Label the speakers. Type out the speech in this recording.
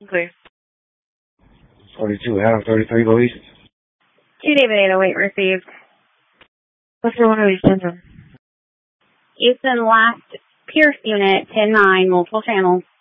Speaker 1: Clear.
Speaker 2: 42 Adam 33 Louise.
Speaker 3: 2 David 808 received.
Speaker 1: What's for one of these symptoms?
Speaker 3: Houston, last Pierce unit, 10-9, multiple channels.